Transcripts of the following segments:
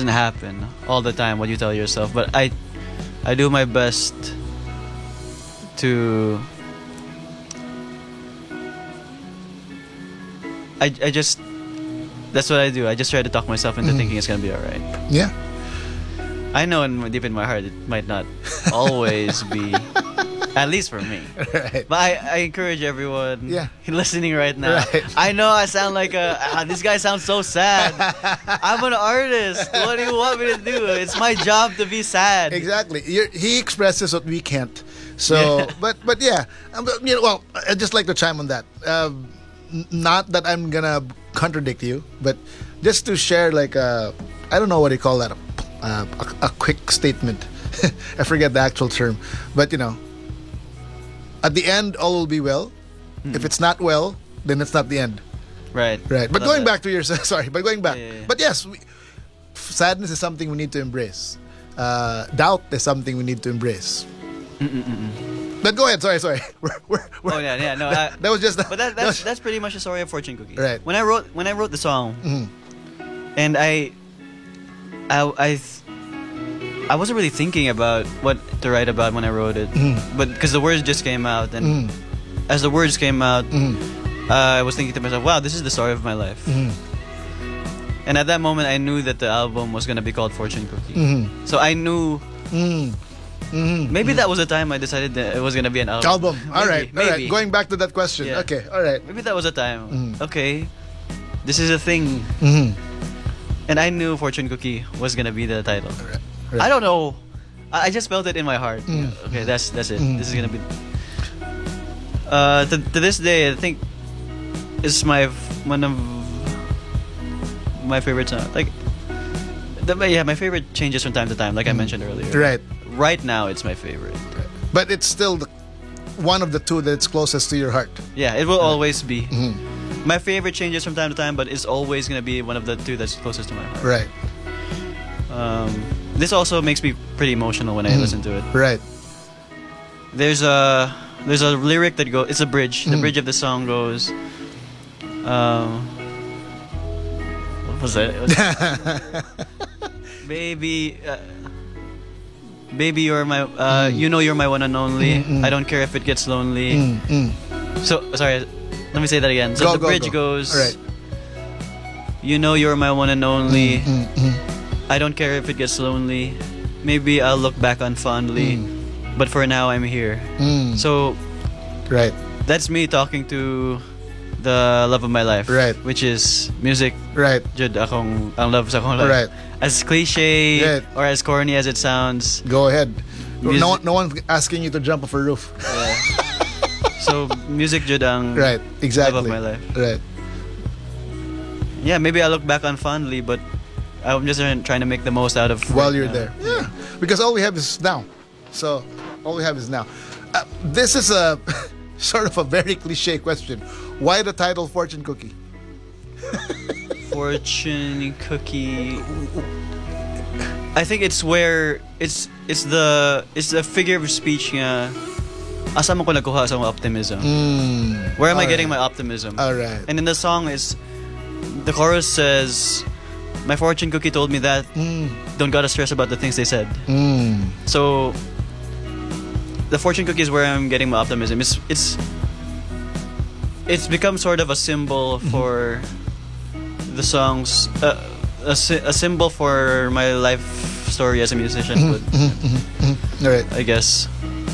doesn't happen all the time what you tell yourself, but I do my best to I just that's what I do. I just try to talk myself into thinking it's gonna be alright. Yeah. I know deep in my heart it might not always be, at least for me. Right. But I encourage everyone listening right now. Right. I know I sound like this guy sounds so sad. I'm an artist. What do you want me to do? It's my job to be sad. Exactly. He expresses what we can't. So, but yeah, well, I just like to chime on that. Not that I'm gonna contradict you, but just to share like I don't know what you call that, a quick statement. I forget the actual term, but at the end all will be well. If it's not well, then it's not the end. Right. But going back to your sorry, but going back. Yeah. But yes, sadness is something we need to embrace. Doubt is something we need to embrace. But go ahead. Sorry. Oh yeah. No, that was just. But that's pretty much the story of Fortune Cookie. Right. When I wrote the song, and I wasn't really thinking about what to write about when I wrote it, but because the words just came out, and as the words came out, I was thinking to myself, "Wow, this is the story of my life." And at that moment, I knew that the album was gonna be called Fortune Cookie. So I knew. Maybe that was the time I decided that it was gonna be an album. All right. Going back to that question. Yeah. Okay. All right. Maybe that was the time. Okay, this is a thing. And I knew Fortune Cookie was gonna be the title. Right. I don't know. I just felt it in my heart. Okay, that's it. This is gonna be. To this day, I think it's one of my favorite songs. Like, my favorite changes from time to time, like I mentioned earlier. Right. Right now, it's my favorite. But it's still one of the two that's closest to your heart. Yeah, it will always be. My favorite changes from time to time, but it's always gonna be one of the two that's closest to my heart. Right. This also makes me pretty emotional when I listen to it. Right. There's a lyric that goes. It's a bridge. The bridge of the song goes. What was that? Baby, you're my. You're my one and only. I don't care if it gets lonely. So sorry. Let me say that again. So the bridge goes. All right. You're my one and only. I don't care if it gets lonely. Maybe I'll look back on fondly. But for now, I'm here. So, right. That's me talking to the love of my life. Right. Which is music. Right. Jud ang love sa akong life. Right. As cliche or as corny as it sounds. Go ahead. No one's asking you to jump off a roof. Yeah. So, music jud ang exactly. love of my life. Right. Yeah, maybe I look back on fondly, but I'm just trying to make the most out of while you're there. Yeah. Because all we have is now. So, all we have is now. This is a sort of a very cliche question. Why the title Fortune Cookie? Fortune Cookie. I think it's where it's the figure of speech nga. Asa mo ko nakuha sa optimism? Where am I getting my optimism? All right. And in the song the chorus says, "My fortune cookie told me that don't gotta stress about the things they said." So the fortune cookie is where I'm getting my optimism. It's become sort of a symbol for the songs, a symbol for my life story as a musician. Right. I guess.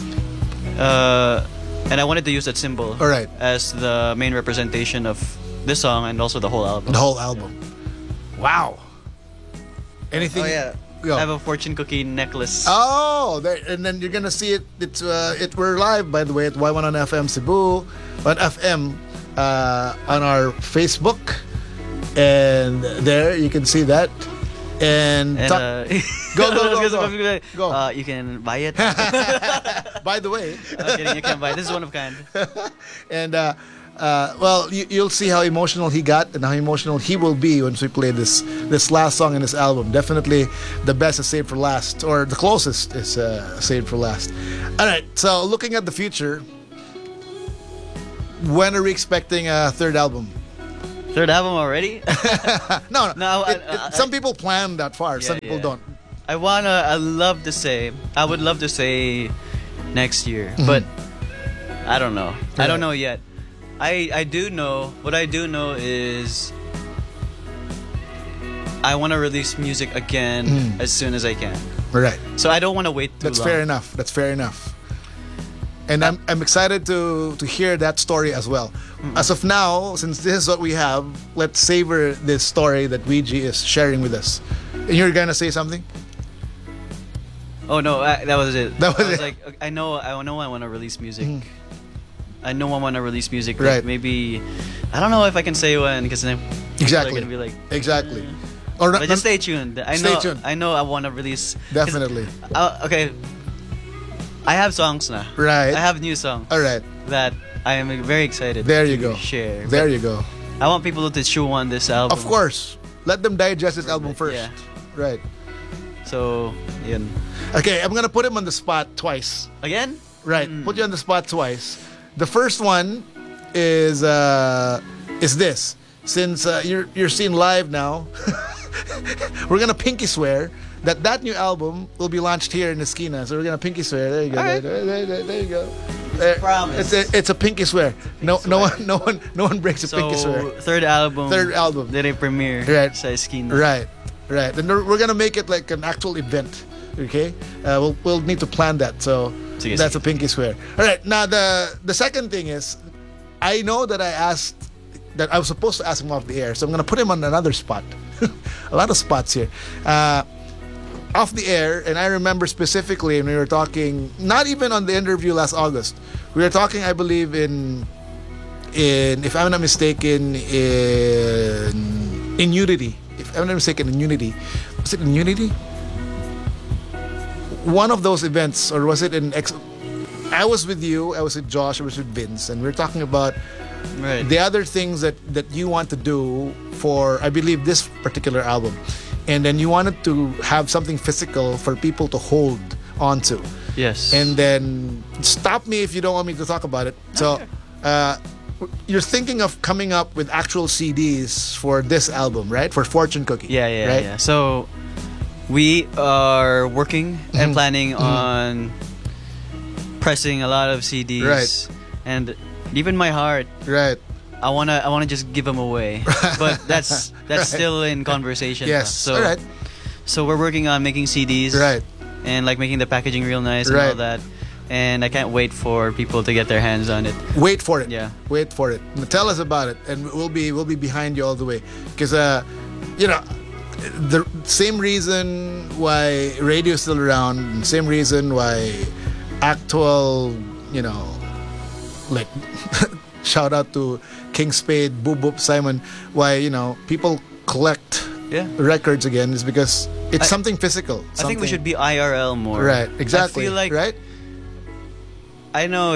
And I wanted to use that symbol as the main representation of this song and also the whole album. The whole album. Wow. Anything? Oh yeah. Go. I have a fortune cookie necklace. Oh, and then you're gonna see it. We're live, by the way, at Y1 on FM Cebu, on FM, on our Facebook, and there you can see that. And go. You can buy it. By the way, I'm kidding. You can buy it. This is one of kind. And well, you'll see how emotional he got and how emotional he will be once we play this last song in this album. Definitely the best is saved for last, or the closest is saved for last. All right, so looking at the future, when are we expecting a third album? Third album already? No, No, some people plan that far. Yeah, Some people yeah. don't. I would love to say next year, but I don't know. I don't know yet. I do know, what I do know is I want to release music again as soon as I can. Right. So I don't want to wait too That's long. fair enough. That's fair enough. And I'm excited to hear that story as well. As of now, since this is what we have, let's savor this story that Ouija is sharing with us. And you're gonna say something? Oh no, that was it. That was I was it. like, I know I want to release music. I know I want to release music. Like, Right. maybe, I don't know if I can say when, because then people Exactly. are gonna be like, Exactly. Or but just stay tuned. Stay tuned. I know I want to release. 'cause, Definitely. Okay. I have songs now. Right. I have new songs. All right. That I am very excited There to you go. share. There But you go. I want people to chew on this album. Of course. Let them digest this album first. Yeah. Right. So, yun. Okay, I'm gonna put him on the spot twice. Again? Right. Put you on the spot twice. The first one is this. Since you're seeing live now, we're gonna pinky swear that new album will be launched here in Esquina. So we're gonna pinky swear. There you go. All right. There you go. There. Promise. It's a pinky swear. No one breaks a pinky swear. So, third album. Third album. Did premiere Right. sa Esquina. Right. And we're gonna make it like an actual event. Okay. We'll need to plan that. So Sige, that's sige. a pinky swear. All right. Now the second thing is, I know that I was supposed to ask him off the air, so I'm gonna put him on another spot. A lot of spots here. Off the air, and I remember specifically when we were talking, not even on the interview last August, we were talking, I believe, in if I'm not mistaken, in Unity. If I'm not mistaken, in Unity. Was it in Unity? One of those events, or was it in I was with you, I was with Josh, I was with Vince, and we were talking about Right. the other things that you want to do for, I believe, this particular album. And then you wanted to have something physical for people to hold onto. Yes. And then stop me if you don't want me to talk about it. So you're thinking of coming up with actual CDs for this album, right? For Fortune Cookie. Yeah. Right? So we are working and planning on pressing a lot of CDs. Right. And deep in my heart, Right. I wanna just give them away, but that's still in conversation. Yes. So All right. so we're working on making CDs, Right. and like making the packaging real nice and all Right. that. And I can't wait for people to get their hands on it. Wait for it. Yeah. Wait for it. Tell us about it, and we'll be behind you all the way. Because the same reason why radio is still around, same reason why actual, like shout out to King Spade, Boop Boop Simon, why people collect Yeah. records again is because it's something physical. I think we should be IRL more. Right. Exactly. I feel like right. I know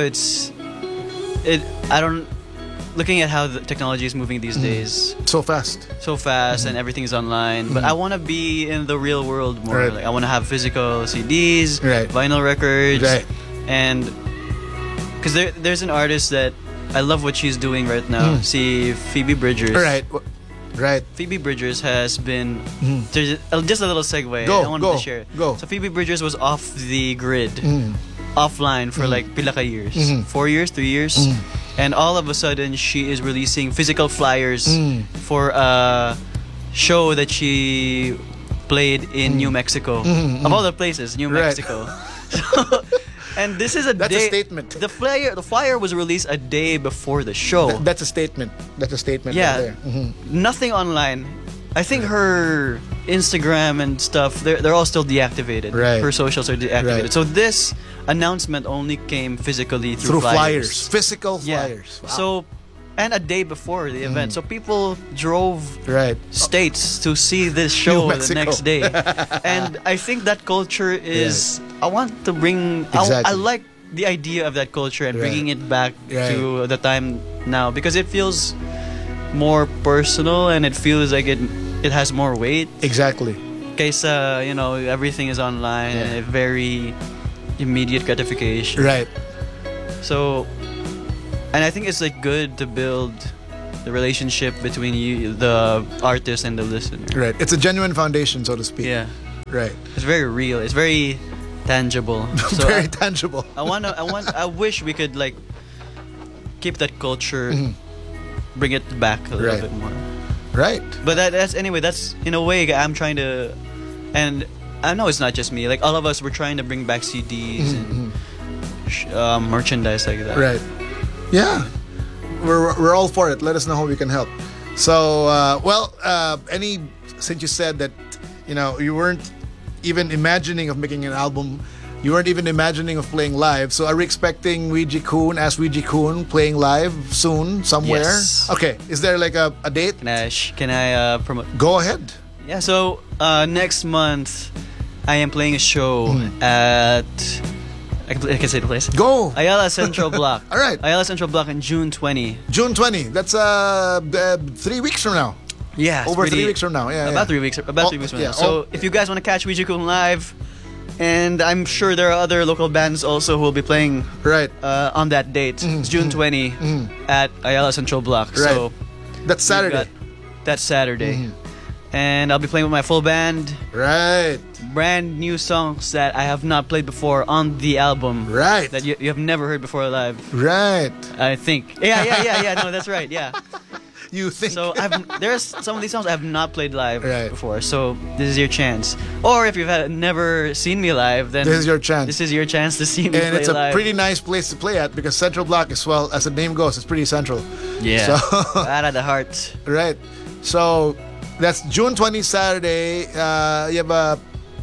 I don't. Looking at how the technology is moving these days, So fast. so fast, and everything's online. But I want to be in the real world more. Right. Like, I want to have physical CDs, Right. vinyl records, Right. and because there's an artist that I love what she's doing right now. See Phoebe Bridgers. Right. Right. Phoebe Bridgers has been. There's just a little segue. Go, I wanted go, to share. go. So Phoebe Bridgers was off the grid, offline for like pila ka years, 4 years, 3 years, and all of a sudden she is releasing physical flyers for a show that she played in New Mexico, of all the places, New Right. Mexico. And this is That's a day. statement. The flyer was released a day before the show. That's a statement. That's a statement. Yeah, Right there. nothing online. I think her Instagram and stuff, they're all still deactivated. Right. Her socials are deactivated. Right. So this announcement only came physically Through flyers. physical Yeah. flyers. Wow. So, and a day before the event. So people drove right. states to see this show the Mexico. next day. And I think that culture is, I want to bring, Exactly. I like the idea of that culture and Right. bringing it back Right. to the time now, because it feels more personal and it feels like it has more weight. Exactly. Kaysa, everything is online and a very immediate gratification. Right. So, and I think it's like good to build the relationship between you, the artist, and the listener. Right. It's a genuine foundation, so to speak. Yeah, Right. it's very real. It's very tangible. So Very tangible. I wish we could like keep that culture, bring it back a little Right. bit more. Right. But that's anyway. That's in a way I'm trying to, and I know it's not just me. Like all of us, we're trying to bring back CDs and merchandise like that. Right. Yeah. We're all for it. Let us know how we can help. So, since you said that, you weren't even imagining of making an album, you weren't even imagining of playing live. So, are we expecting Ouija Kun as Ouija Kun playing live soon somewhere? Yes. Okay. Is there like a date? Can I promote? Go ahead. Yeah. So next month, I am playing a show at. I can say the place. Go. Ayala Central Block. All right. Ayala Central Block on June 20. June 20. That's 3 weeks from now. Yeah. Over 3 weeks from now. Yeah. About yeah. 3 weeks. About 3 weeks from yeah. now. So if you guys want to catch Ouija Kun live, and I'm sure there are other local bands also who will be playing Right. on that date. It's June 20 at Ayala Central Block. Right. So That's Saturday. that's Saturday. And I'll be playing with my full band. Right. Brand new songs that I have not played before on the album. Right. That you have never heard before live. Right. I think. Yeah. No, that's right. Yeah. You think? So there's some of these songs I have not played live Right. before. So this is your chance. Or if you've never seen me live, then This is your chance. This is your chance to see me And play it's a live. pretty nice place to play at because Central Block, as well as the name goes, it's pretty central. Yeah. So, Out of the heart. right. So that's June 20, Saturday. You have a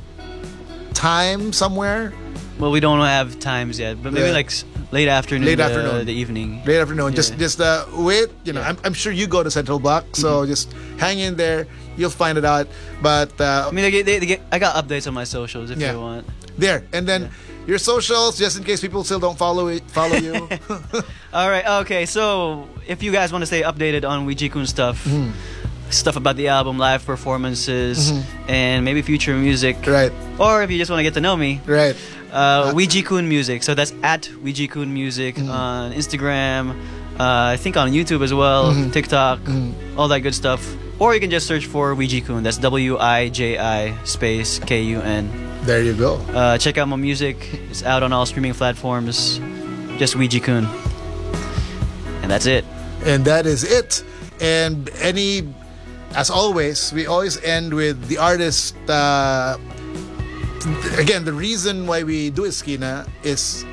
time somewhere? Well, we don't have times yet, but maybe Yeah. like late afternoon. Late afternoon. The evening. Late afternoon. Yeah. Just wait. Yeah. I'm sure you go to Central Block, so just hang in there. You'll find it out. But I mean, I got updates on my socials if Yeah. you want. there, and then your socials, just in case people still don't follow you. All right. Okay. So if you guys want to stay updated on Ouija Kun stuff, stuff about the album, live performances, and maybe future music, Right. or if you just want to get to know me, Right. Ouija Kun Music. So that's at Ouija Kun Music on Instagram. I think on YouTube as well, TikTok, all that good stuff. Or you can just search for Ouija Kun. That's WIJI space KUN. There you go. Check out my music. It's out on all streaming platforms. Just Ouija Kun. And that's it. And that is it. And as always, we always end with the artist. Again, the reason why we do Esquina is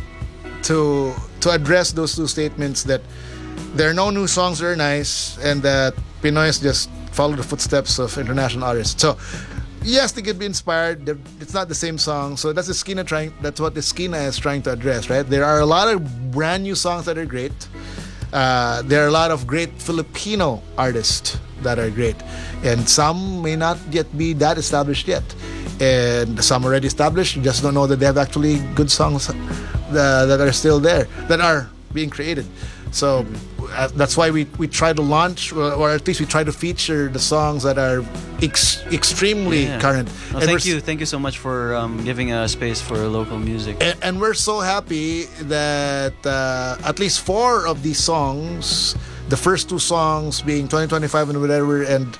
to address those two statements that there are no new songs that are nice and that Pinoys just follow the footsteps of international artists. So yes, they could be inspired. It's not the same song. So that's that's what Esquina is trying to address, right? There are a lot of brand new songs that are great. There are a lot of great Filipino artists that are great, and some may not yet be that established yet, and some already established. You just don't know that they have actually good songs that are still there, that are being created. So that's why we try to launch, or at least we try to feature the songs that are extremely current. Well, thank you so much for giving a space for local music. And we're so happy that at least 4 of these songs, the first 2 songs being 2025 and whatever, and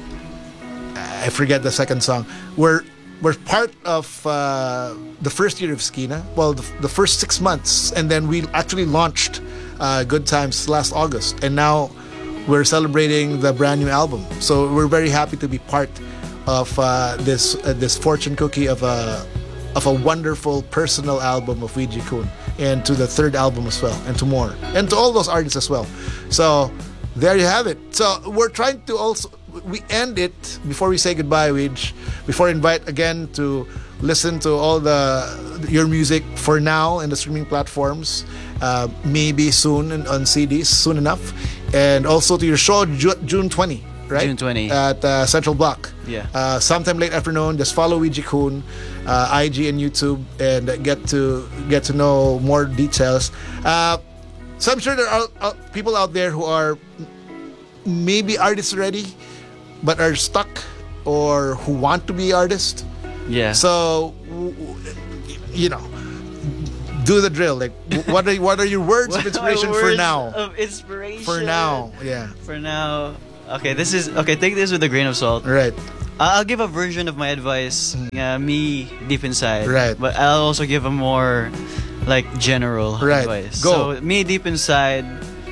I forget the second song, were part of the first year of Esquina. Well, the first 6 months, and then we actually launched Good Times last August, and now we're celebrating the brand new album. So we're very happy to be part of this fortune cookie of a wonderful personal album of Ouija Kun, and to the 3rd album as well, and to more, and to all those artists as well. So there you have it. So we're trying to we end it before we say goodbye, Ouija, before I invite again to listen to all your music for now in the streaming platforms, maybe soon on CDs, soon enough, and also to your show June 20, right? June 20 at Central Block. Yeah. Sometime late afternoon. Just follow Ouija Kun, IG and YouTube, and get to know more details. So I'm sure there are people out there who are maybe artists already, but are stuck, or who want to be artists. Yeah. So, Do the drill. Like, what are your words of inspiration for Words now? Of inspiration. For now, yeah. For now. Okay, this is okay. Take this with a grain of salt. Right. I'll give a version of my advice, me deep inside. Right. But I'll also give a more like general Right. advice. Go. So me deep inside,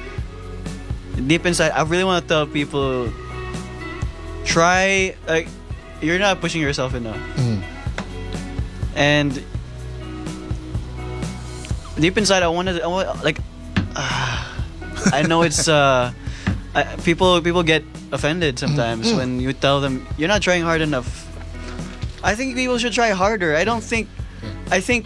I really want to tell people, try like you're not pushing yourself enough, and deep inside I want like I know it's people get offended sometimes when you tell them you're not trying hard enough. I think people should try harder. I think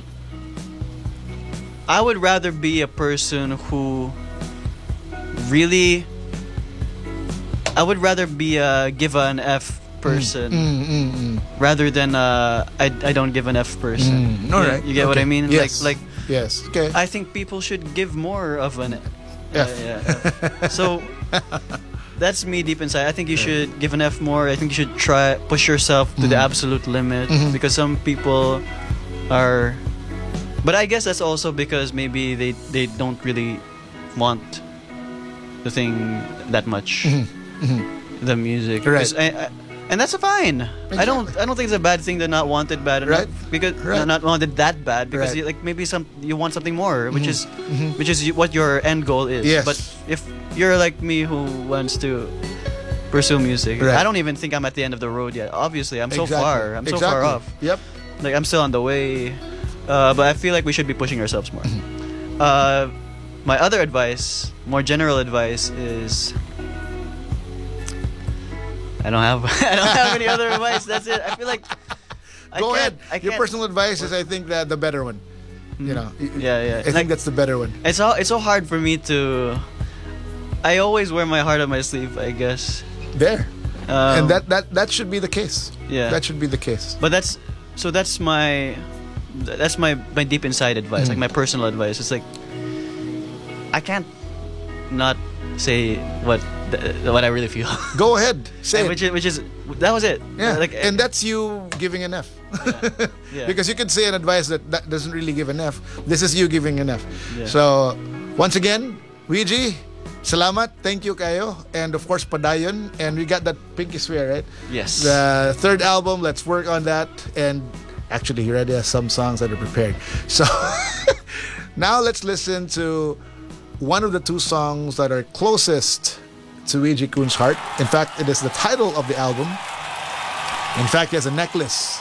I would rather be a person who really I would rather be a give an F person rather than I don't give an F person. All right. You get what I mean? Yes. Like yes. Okay. I think people should give more of an F. F. So that's me deep inside. I think you should give an F more. I think you should try push yourself to the absolute limit because some people are. But I guess that's also because maybe they don't really want the thing that much, the music. Right. 'Cause and that's fine. I don't think it's a bad thing to not want it bad enough. Right. Because Right. not want it that bad because Right. you, like maybe you want something more, which is what your end goal is. Yes. But if you're like me who wants to pursue music, Right. I don't even think I'm at the end of the road yet. Obviously, I'm so Exactly. far. I'm so far off. Yep. Like I'm still on the way, but I feel like we should be pushing ourselves more. My other advice, more general advice, is I don't have any other advice. That's it. I feel like Go ahead. I Your can't- personal advice is, I think, the better one. You know. Yeah. I think that's the better one. It's so hard for me to. I always wear my heart on my sleeve, I guess. There. Um, And that should be the case. Yeah. That should be the case. But that's my deep inside advice, like my personal advice. It's like I can't not say what I really feel. Go ahead. Say it. which is that was it. Yeah. Like, and that's you giving an F. yeah. Because you could say an advice that doesn't really give an F. This is you giving an F. Yeah. So, once again, Ouija, salamat. Thank you kayo. And of course, Padayon. And we got that Pinky Swear, right? Yes. The third album, let's work on that. And actually, he already has some songs that are prepared. So, now let's listen to one of the two songs that are closest to Ouija Kun's heart. In fact, it is the title of the album. In fact, he has a necklace.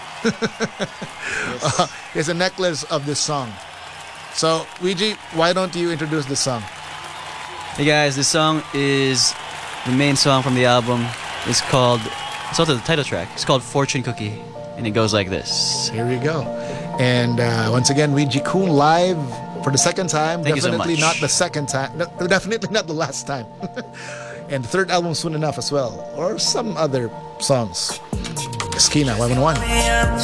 He has a necklace of this song. So, Ouija, why don't you introduce this song? Hey guys, this song is the main song from the album. It's also the title track. It's called Fortune Cookie, and it goes like this. Here we go. And once again, Ouija Kun live for the second time. Thank you so Definitely much. not the second time. No, definitely not the last time. And the third album soon enough as well. Or some other songs. Esquina 111.